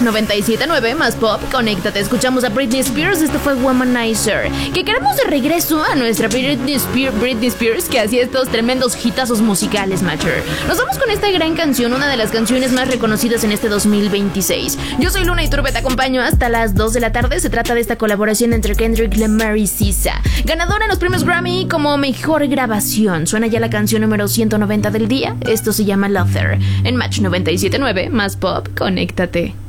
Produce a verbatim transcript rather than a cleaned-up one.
noventa y siete punto nueve más pop, conéctate. Escuchamos a Britney Spears, esto fue Womanizer. Que queremos de regreso a nuestra Britney Spears, Britney Spears que hacía estos tremendos hitazos musicales, Macher. Nos vamos con esta gran canción, una de las canciones más reconocidas en este dos mil veintiséis. Yo soy Luna Iturbe, te acompaño hasta las dos de la tarde. Se trata de esta colaboración entre Kendrick Lamar y S Z A, ganadora en los premios Grammy como mejor grabación. Suena ya la canción número ciento noventa del día. Esto se llama Luther en Match noventa y siete punto nueve más pop, conéctate.